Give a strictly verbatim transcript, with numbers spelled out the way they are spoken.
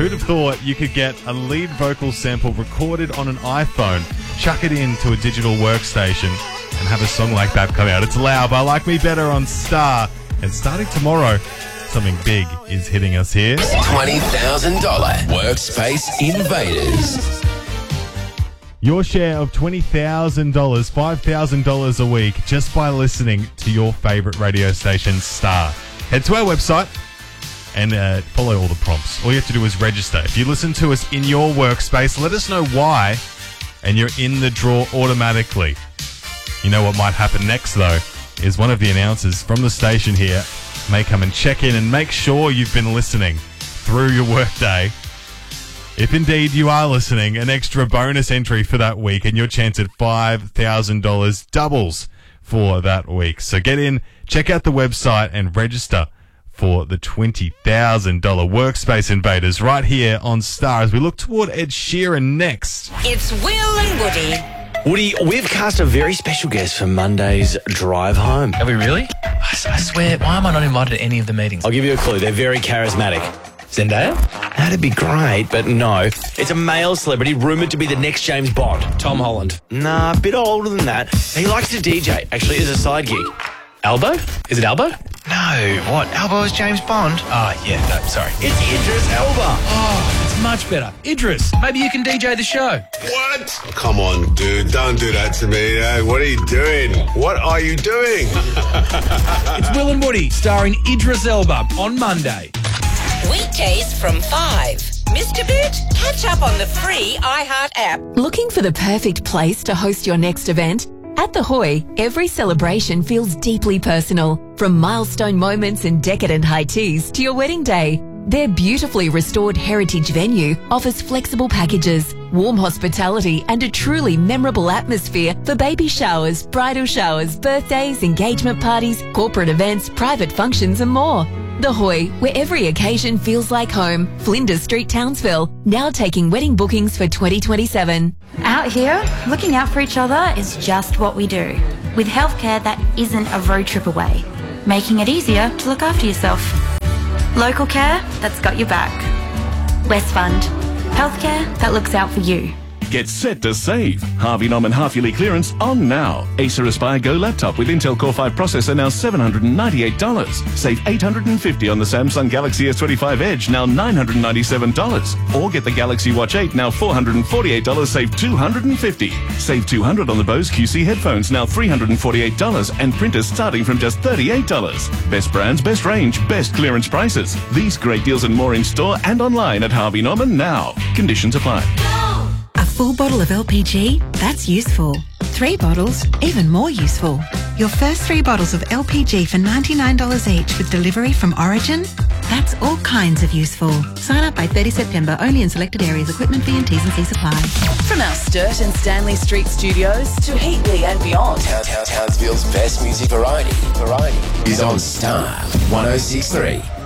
Who'd have thought you could get a lead vocal sample recorded on an iPhone, chuck it into a digital workstation, and have a song like that come out? It's Lau by Like Me Better on Star. And starting tomorrow, something big is hitting us here. twenty thousand dollars Workspace Invaders. Your share of twenty thousand dollars, five thousand dollars a week, just by listening to your favourite radio station, Star. Head to our website and uh, follow all the prompts. All you have to do is register. If you listen to us in your workspace, let us know why, and you're in the draw automatically. You know what might happen next, though, is one of the announcers from the station here may come and check in and make sure you've been listening through your workday. If indeed you are listening, an extra bonus entry for that week, and your chance at five thousand dollars doubles for that week. So get in, check out the website, and register for the twenty thousand dollars Workspace Invaders right here on Star as we look toward Ed Sheeran next. It's Will and Woody. Woody, we've cast a very special guest for Monday's drive home. Have we really? I, s- I swear, why am I not invited to any of the meetings? I'll give you a clue. They're very charismatic. Zendaya? That'd be great, but no. It's a male celebrity rumoured to be the next James Bond. Tom Holland. Nah, a bit older than that. He likes to D J, actually, as a side gig. Albo? Is it Albo? No, what? Albo is James Bond? Oh, yeah, no, sorry. It's Idris Elba. Oh, it's much better. Idris, maybe you can D J the show. What? Come on, dude. Don't do that to me. Hey, what are you doing? What are you doing? It's Will and Woody, starring Idris Elba on Monday. Weekdays from five. Mister Boot, catch up on the free iHeart app. Looking for the perfect place to host your next event? At The Hoy, every celebration feels deeply personal. From milestone moments and decadent high teas to your wedding day, their beautifully restored heritage venue offers flexible packages, warm hospitality and a truly memorable atmosphere for baby showers, bridal showers, birthdays, engagement parties, corporate events, private functions and more. The Hoy, where every occasion feels like home. Flinders Street, Townsville, now taking wedding bookings for twenty twenty-seven. Out here, looking out for each other is just what we do. With healthcare that isn't a road trip away, making it easier to look after yourself. Local care that's got your back. West Fund, healthcare that looks out for you. Get set to save. Harvey Norman half-yearly clearance on now. Acer Aspire Go laptop with Intel Core five processor now seven hundred ninety-eight dollars. Save eight hundred fifty dollars on the Samsung Galaxy S twenty-five Edge, now nine hundred ninety-seven dollars. Or get the Galaxy Watch eight, now four hundred forty-eight dollars, save two hundred fifty dollars. Save two hundred dollars on the Bose Q C headphones, now three hundred forty-eight dollars, and printers starting from just thirty-eight dollars. Best brands, best range, best clearance prices. These great deals and more in store and online at Harvey Norman now. Conditions apply. A full bottle of L P G? That's useful. Three bottles? Even more useful. Your first three bottles of L P G for ninety-nine dollars each with delivery from Origin? That's all kinds of useful. Sign up by thirty September, only in selected areas. Equipment fee and T's and C's apply. From our Sturt and Stanley Street studios to Heatley and beyond. Town, Town, Townsville's best music variety, variety is on Star one oh six point three.